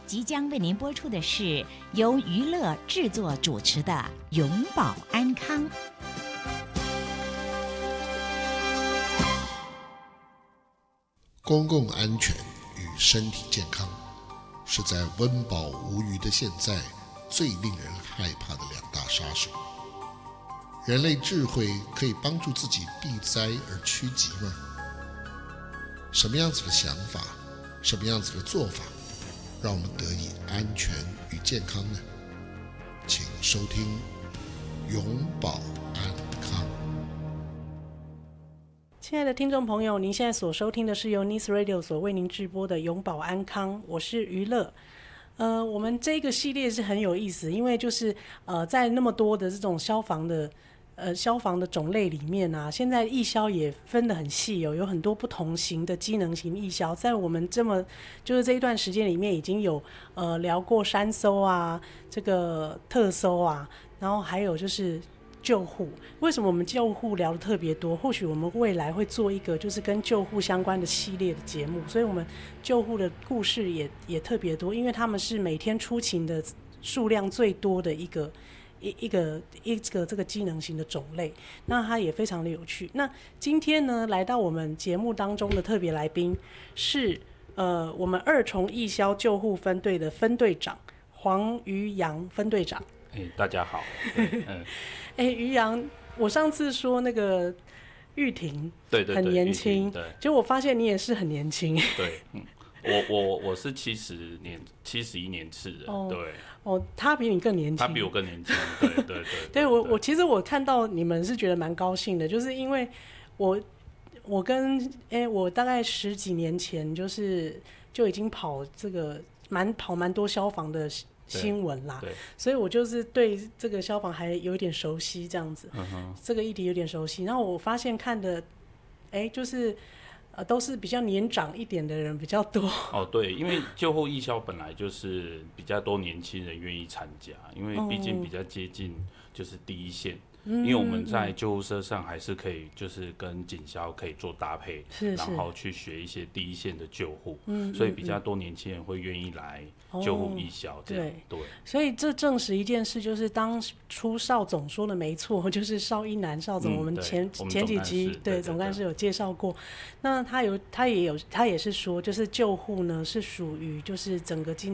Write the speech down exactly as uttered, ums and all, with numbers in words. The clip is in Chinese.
即将为您播出的是由娱乐制作主持的《永保安康》。 公共安全与身体健康是在温饱无余的现在最令人害怕的两大杀手。人类智慧可以帮助自己避灾而趋吉吗？什么样子的想法，什么样子的做法，让我们得以安全与健康呢？请收听永保安康。 亲爱的听众朋友，您现在所收听的是由 Nice Radio 所为您直播的永保安康，我是娱乐。呃，我们这个系列是很有意思，因为就是呃，在那么多的这种消防的呃消防的种类里面啊，现在义消也分得很细哦，有很多不同型的机能型义消。在我们这么就是这一段时间里面，已经有呃聊过山搜啊，这个特搜啊，然后还有就是救护。为什么我们救护聊得特别多？或许我们未来会做一个就是跟救护相关的系列的节目，所以我们救护的故事也也特别多，因为他们是每天出勤的数量最多的一个一一个一个这个机能型的种类，那它也非常的有趣。那今天呢，来到我们节目当中的特别来宾是呃我们二重义消救护分队的分队长黄于洋分队长。 欸、大家好。嗯， 哎、欸，于洋，我上次说那个玉婷对对对， 很年轻， 对， 结果我发现你也是很年轻。 对，嗯，我我我是七十年七十一年次的，哦，对， 哦，他比你更年轻， 他比我更年轻，对对 对, 对, 对, 对我我其实我看到你们是觉得蛮高兴的，就是因为我我跟哎、欸、我大概十几年前就是就已经跑这个蛮跑蛮多消防的新闻啦，所以我就是对这个消防还有一点熟悉，这样子，嗯，这个议题有点熟悉。然后我发现看的，哎、欸，就是呃都是比较年长一点的人比较多。哦， 对，因为救护义消本来就是比较多年轻人愿意参加，因为毕竟比较接近就是第一线。嗯，因为我们在救护车上还是可以，就是跟警消可以做搭配， 是是， 然后去学一些第一线的救护，嗯，所以比较多年轻人会愿意来救护义消，这样，哦，对，对。 所以这证实一件事，就是当初邵总说的没错，就是邵一南邵总，嗯，我们前前几集对总干事有介绍过，那他有他也有他也是说，就是救护呢是属于就是整个机能